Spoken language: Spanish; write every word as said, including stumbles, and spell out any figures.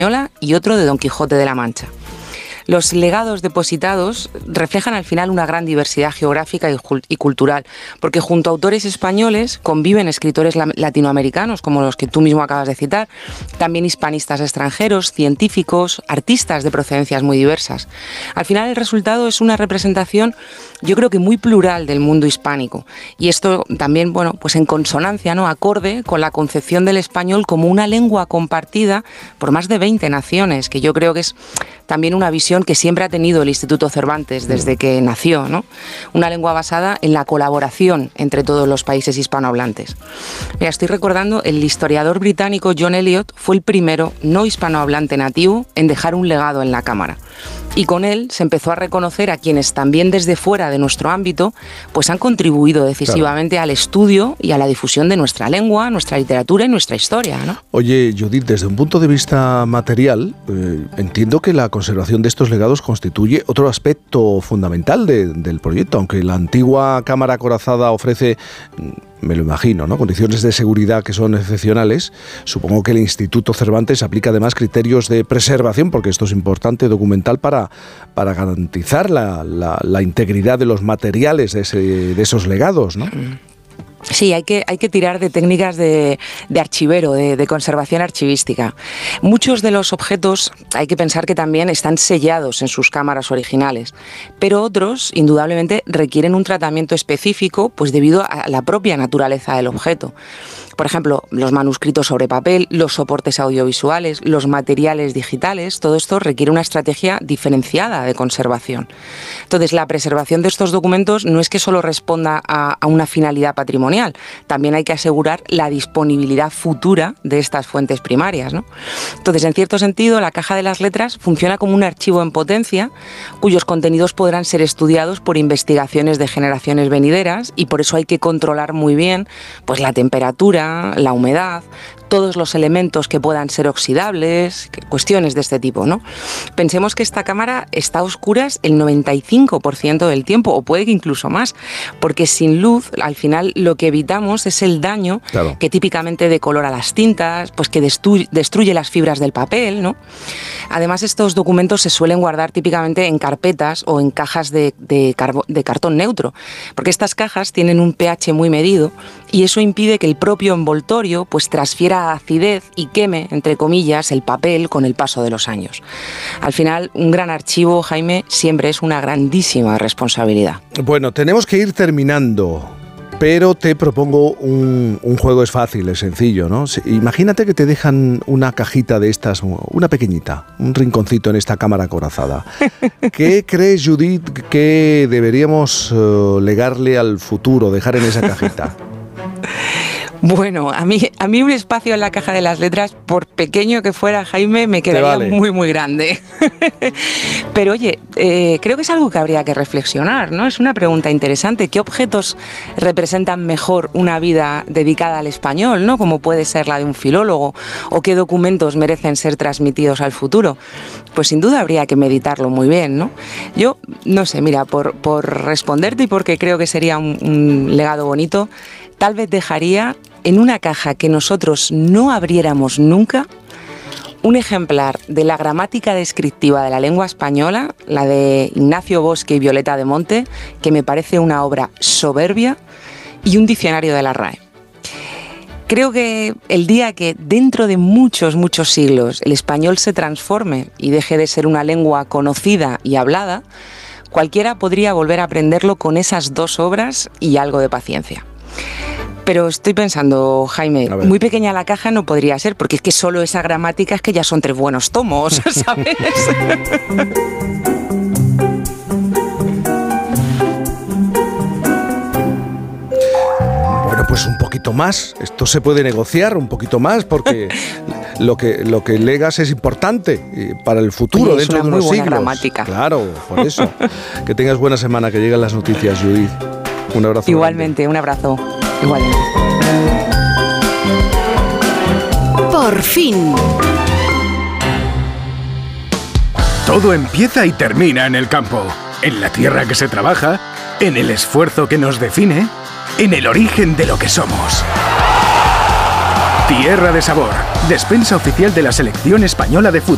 y otro de Don Quijote de la Mancha. Los legados depositados reflejan al final una gran diversidad geográfica y cultural, porque junto a autores españoles conviven escritores latinoamericanos, como los que tú mismo acabas de citar, también hispanistas extranjeros, científicos, artistas de procedencias muy diversas. Al final el resultado es una representación, yo creo que muy plural del mundo hispánico, y esto también, bueno, pues en consonancia, ¿no?, acorde con la concepción del español como una lengua compartida por más de veinte naciones, que yo creo que es también una visión que siempre ha tenido el Instituto Cervantes desde que nació, ¿no? Una lengua basada en la colaboración entre todos los países hispanohablantes. Mira, estoy recordando, el historiador británico John Eliot fue el primero no hispanohablante nativo en dejar un legado en la Cámara. Y con él se empezó a reconocer a quienes también desde fuera de nuestro ámbito pues han contribuido decisivamente claro. al estudio y a la difusión de nuestra lengua, nuestra literatura y nuestra historia, ¿no? Oye, Judith, desde un punto de vista material, eh, entiendo que la conservación de estos legados constituye otro aspecto fundamental de, del proyecto, aunque la antigua Cámara Acorazada ofrece, me lo imagino, ¿no?, condiciones de seguridad que son excepcionales. Supongo que el Instituto Cervantes aplica además criterios de preservación, porque esto es importante, documental, para, para garantizar la, la, la integridad de los materiales de, ese, de esos legados, ¿no? Sí, hay que, hay que tirar de técnicas de, de archivero, de, de conservación archivística. Muchos de los objetos hay que pensar que también están sellados en sus cámaras originales, pero otros indudablemente requieren un tratamiento específico pues debido a la propia naturaleza del objeto. Por ejemplo, los manuscritos sobre papel, los soportes audiovisuales, los materiales digitales, todo esto requiere una estrategia diferenciada de conservación. Entonces, la preservación de estos documentos no es que solo responda a, a una finalidad patrimonial, también hay que asegurar la disponibilidad futura de estas fuentes primarias, ¿no? Entonces, en cierto sentido, la Caja de las Letras funciona como un archivo en potencia, cuyos contenidos podrán ser estudiados por investigaciones de generaciones venideras, y por eso hay que controlar muy bien pues, la temperatura, la humedad, todos los elementos que puedan ser oxidables, cuestiones de este tipo, ¿no? Pensemos que esta cámara está a oscuras el noventa y cinco por ciento del tiempo, o puede que incluso más, porque sin luz, al final, lo que evitamos es el daño claro. que típicamente decolora las tintas, pues que destruye, destruye las fibras del papel, ¿no? Además, estos documentos se suelen guardar típicamente en carpetas o en cajas de, de, carbo, de cartón neutro, porque estas cajas tienen un pH muy medido y eso impide que el propio envoltorio pues transfiera acidez y queme, entre comillas, el papel con el paso de los años. Al final, un gran archivo, Jaime, siempre es una grandísima responsabilidad. Bueno, tenemos que ir terminando, pero te propongo un, un juego. Es fácil, es sencillo, ¿no? Imagínate que te dejan una cajita de estas, una pequeñita, un rinconcito en esta cámara acorazada. ¿Qué crees, Judith, que deberíamos uh, legarle al futuro, dejar en esa cajita? Bueno, a mí, a mí un espacio en la Caja de las Letras, por pequeño que fuera, Jaime, me quedaría vale. muy, muy grande. Pero oye, eh, creo que es algo que habría que reflexionar, ¿no? Es una pregunta interesante. ¿Qué objetos representan mejor una vida dedicada al español, ¿no?, como puede ser la de un filólogo? ¿O qué documentos merecen ser transmitidos al futuro? Pues sin duda habría que meditarlo muy bien, ¿no? Yo, no sé, mira, por, por responderte y porque creo que sería un, un legado bonito, tal vez dejaría en una caja que nosotros no abriéramos nunca un ejemplar de la gramática descriptiva de la lengua española, la de Ignacio Bosque y Violeta de Monte, que me parece una obra soberbia, y un diccionario de la R A E. Creo que el día que dentro de muchos, muchos siglos el español se transforme y deje de ser una lengua conocida y hablada, cualquiera podría volver a aprenderlo con esas dos obras y algo de paciencia. Pero estoy pensando, Jaime, muy pequeña la caja no podría ser, porque es que solo esa gramática es que ya son tres buenos tomos, ¿sabes? Bueno, pues un poquito más. Esto se puede negociar un poquito más, porque lo que, lo que legas es importante para el futuro. Oye, dentro de unos siglos. Gramática. Claro, por eso. Que tengas buena semana, que lleguen las noticias, Judith. Un abrazo. Igualmente, grande. Un abrazo. Igualmente. Por fin. Todo empieza y termina en el campo, en la tierra que se trabaja, en el esfuerzo que nos define, en el origen de lo que somos. Tierra de Sabor, despensa oficial de la selección española de fútbol.